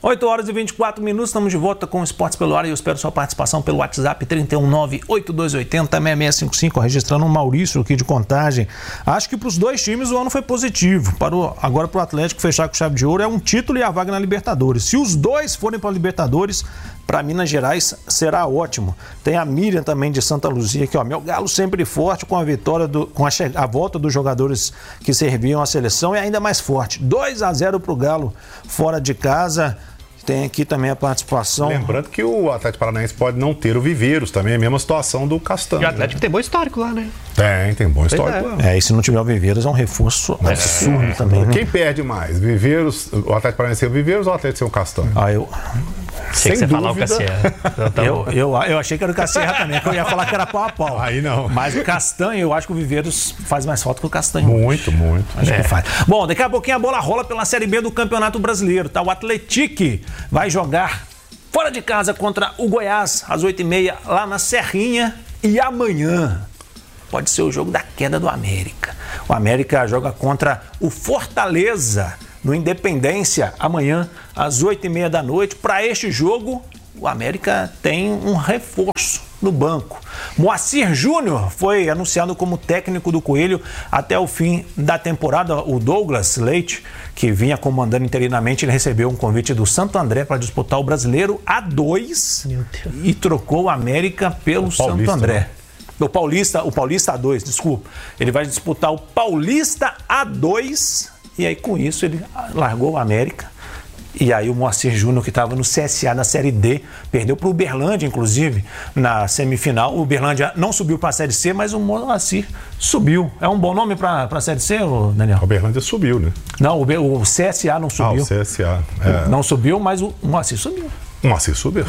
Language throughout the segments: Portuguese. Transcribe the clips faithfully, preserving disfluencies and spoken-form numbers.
oito horas e vinte e quatro minutos, estamos de volta com o Esportes pelo Ar e eu espero sua participação pelo WhatsApp trinta e um nove oito dois oito zero seis seis cinco cinco, registrando um Maurício aqui de Contagem. Acho que para os dois times o ano foi positivo. Para o, agora para o Atlético fechar com chave de ouro é um título e a vaga na Libertadores. Se os dois forem para a Libertadores, para Minas Gerais será ótimo. Tem a Miriam também de Santa Luzia aqui, ó. Meu Galo sempre forte com a vitória, do, com a, a volta dos jogadores que serviam à seleção e ainda mais forte. dois a zero para o Galo fora de casa. Tem aqui também a participação. Lembrando que o Atlético Paranaense pode não ter o Viveiros, também é a mesma situação do Castanho. E o Atlético, né, tem bom histórico lá, né? Tem, tem bom histórico é. lá. É, e se não tiver o Viveiros é um reforço é. absurdo é. também, né? Quem perde mais? Viveiros, o Atlético Paranaense ser o Viveiros ou o Atlético ser o Castanho? Ah, eu... Sem que você falar o Cassierra. eu, eu, eu achei que era o Cassierra também, que eu ia falar que era pau a pau. Aí não. Mas o Castanho, eu acho que o Viveiros faz mais falta que o Castanho. Muito, hoje. muito. Acho é. que faz. Bom, daqui a pouquinho a bola rola pela Série B do Campeonato Brasileiro, tá? O Atlético vai jogar fora de casa contra o Goiás, às oito e meia, lá na Serrinha. E amanhã pode ser o jogo da queda do América. O América joga contra o Fortaleza, no Independência, amanhã, às oito e meia da noite. Para este jogo, o América tem um reforço no banco. Moacir Júnior foi anunciado como técnico do Coelho até o fim da temporada. O Douglas Leite, que vinha comandando interinamente, ele recebeu um convite do Santo André para disputar o Brasileiro A dois e trocou o América pelo o Santo Paulista, André. Né? O Paulista, o Paulista A dois, desculpa. Ele vai disputar o Paulista A dois. E aí, com isso, ele largou o América. E aí, o Moacir Júnior, que estava no C S A na Série D, perdeu para o Uberlândia, inclusive, na semifinal. O Uberlândia não subiu para a Série C, mas o Moacir subiu. É um bom nome para a Série C, Daniel? O Uberlândia subiu, né? Não, o, o C S A não subiu. Ah, o C S A. É. Não subiu, mas o Moacir subiu. O Moacir subiu.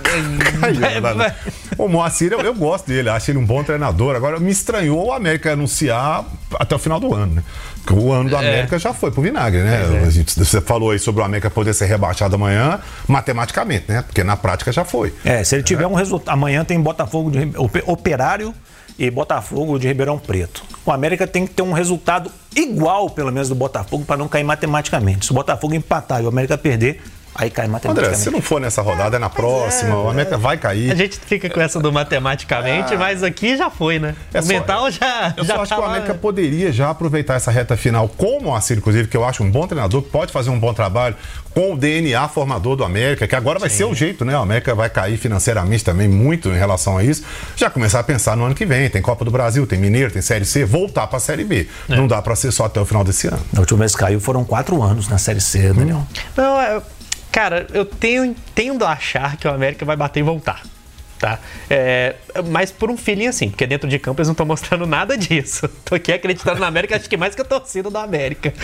O Moacir, eu, eu gosto dele, acho ele um bom treinador. Agora, me estranhou o América anunciar até o final do ano, né? Porque o ano do América é. já foi pro vinagre, né? É. A gente, você falou aí sobre o América poder ser rebaixado amanhã, matematicamente, né? Porque na prática já foi. É, se ele tiver é. um resultado... Amanhã tem Botafogo de Operário e Botafogo de Ribeirão Preto. O América tem que ter um resultado igual, pelo menos, do Botafogo, para não cair matematicamente. Se o Botafogo empatar e o América perder... Aí cai matematicamente. André, se não for nessa rodada, é na próxima, é, o América vai cair. A gente fica com essa do matematicamente, ah, mas aqui já foi, né? É o só, mental já Eu já só acho tá que o América lá, poderia já aproveitar essa reta final com o Moacir, inclusive, que eu acho um bom treinador, que pode fazer um bom trabalho com o D N A formador do América, que agora vai Sim. ser o jeito, né? O América vai cair financeiramente também muito em relação a isso. Já começar a pensar no ano que vem. Tem Copa do Brasil, tem Mineiro, tem Série C, voltar para a Série B. É. Não dá para ser só até o final desse ano. A última vez que caiu foram quatro anos na Série C, Daniel. Não, é... Cara, eu tenho, tendo a achar que o América vai bater e voltar, tá? É, mas por um feeling assim, porque dentro de campo eles não estão mostrando nada disso. Tô aqui acreditando na América, acho que mais que a torcida da América.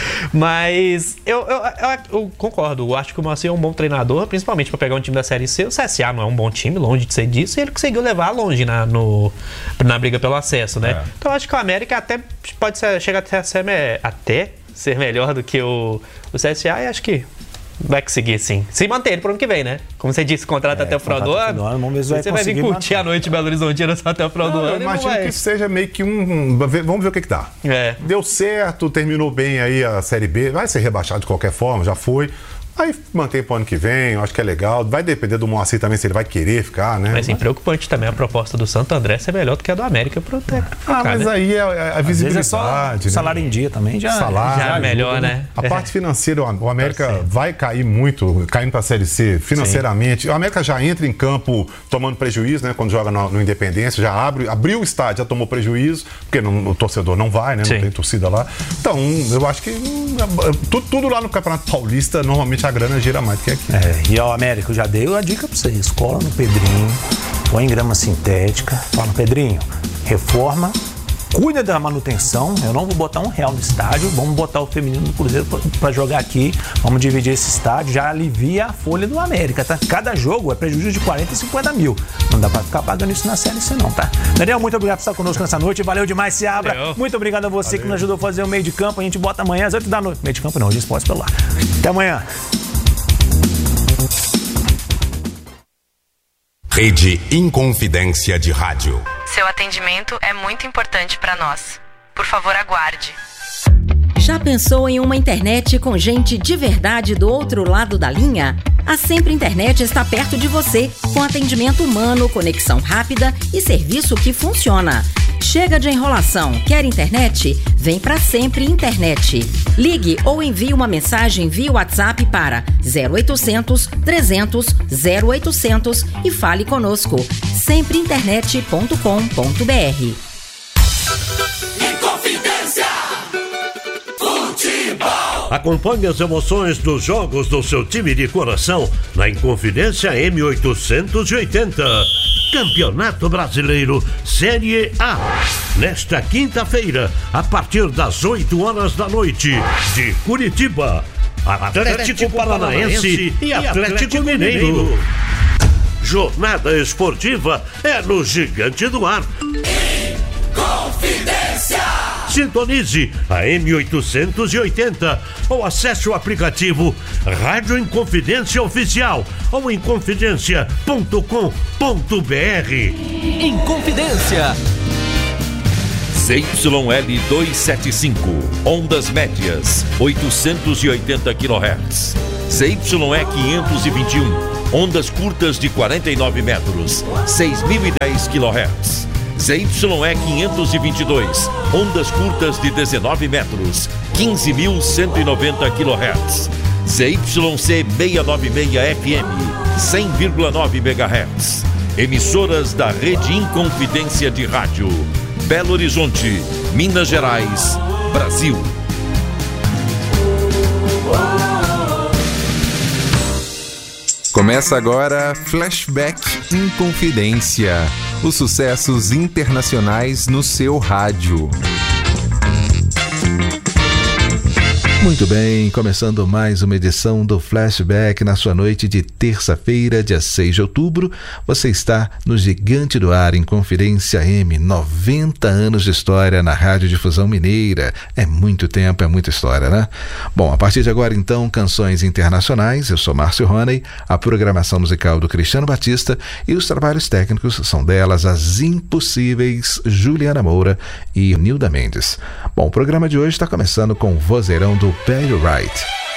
Mas eu, eu, eu, eu concordo, eu acho que o Moacir é um bom treinador, principalmente para pegar um time da Série C. O C S A não é um bom time, longe de ser disso, e ele conseguiu levar longe na, no, na briga pelo acesso, né? É. Então eu acho que o América até pode ser, chegar até ser, até ser melhor do que o, o C S A, e acho que vai conseguir, sim. Se manter ele pro ano que vem, né? Como você disse, contrata é, até o final do ano. ano vamos ver se você vai vir curtir manter. A noite em Belo Horizonte até o final não, do ano. Eu imagino que seja meio que um... Vamos ver o que que dá. É. Deu certo, terminou bem aí a Série B. Vai ser rebaixado de qualquer forma, já foi. Aí mantém pro ano que vem, eu acho que é legal. Vai depender do Moacir também, se ele vai querer ficar, né? Mas, assim, preocupante também a proposta do Santo André ser melhor do que a do América pro técnico. Ah, mas né? aí é a, a visibilidade. É só né? Salário em dia também já, salário, já é melhor, ajuda, né? A parte financeira, o América vai cair muito, caindo pra Série C financeiramente. Sim. O América já entra em campo tomando prejuízo, né? Quando joga no, no Independência, já abre, abriu o estádio, já tomou prejuízo, porque não, o torcedor não vai, né? Não Sim. tem torcida lá. Então, eu acho que tudo, tudo lá no Campeonato Paulista, normalmente a grana gira mais. É, e ao América, eu já dei a dica pra vocês. Cola no Pedrinho, põe grama sintética. Fala, Pedrinho, reforma, cuida da manutenção. Eu não vou botar um real no estádio. Vamos botar o feminino do Cruzeiro para jogar aqui. Vamos dividir esse estádio. Já alivia a folha do América, tá? Cada jogo é prejuízo de quarenta e cinquenta mil. Não dá para ficar pagando isso na Série C, não, tá? Daniel, muito obrigado por estar conosco nessa noite. Valeu demais, Seabra. Valeu. Muito obrigado a você Valeu. que nos ajudou a fazer o meio de campo. A gente bota amanhã às oito da noite. Meio de campo não, de Esportes pelo Ar. Até amanhã. Rede Inconfidência de Rádio. Seu atendimento é muito importante para nós. Por favor, aguarde. Já pensou em uma internet com gente de verdade do outro lado da linha? A Sempre Internet está perto de você, com atendimento humano, conexão rápida e serviço que funciona. Chega de enrolação. Quer internet? Vem pra Sempre Internet. Ligue ou envie uma mensagem via WhatsApp para zero oitocentos, trezentos, zero oitocentos e fale conosco. sempre internet ponto com ponto b r. Inconfidência Futebol. Acompanhe as emoções dos jogos do seu time de coração na Inconfidência M oitocentos e oitenta. Campeonato Brasileiro Série A. Nesta quinta-feira, a partir das oito horas da noite, de Curitiba, Atlético Paranaense e Atlético Mineiro. Jornada esportiva é no Gigante do Ar. Inconfidência. Sintonize a M oitocentos e oitenta ou acesse o aplicativo Rádio Inconfidência Oficial ou inconfidência ponto com ponto b r. Inconfidência. Z Y L duzentos e setenta e cinco, ondas médias, oitocentos e oitenta quilohertz. Z Y E quinhentos e vinte e um, ondas curtas de quarenta e nove metros, seis mil e dez quilohertz. Z Y E quinhentos e vinte e dois, ondas curtas de dezenove metros, quinze mil cento e noventa quilohertz. Z Y C seiscentos e noventa e seis F M, cem vírgula nove megahertz. Emissoras da Rede Inconfidência de Rádio. Belo Horizonte, Minas Gerais, Brasil. Começa agora Flashback Inconfidência. Os sucessos internacionais no seu rádio. Muito bem, começando mais uma edição do Flashback na sua noite de terça-feira, dia seis de outubro. Você está no Gigante do Ar, Inconfidência M, noventa anos de história na Radiodifusão Mineira. É muito tempo, é muita história, né? Bom, a partir de agora, então, canções internacionais. Eu sou Márcio Roney, a programação musical do Cristiano Batista e os trabalhos técnicos são delas, as impossíveis Juliana Moura e Nilda Mendes. Bom, o programa de hoje está começando com o vozeirão do Perry Wright.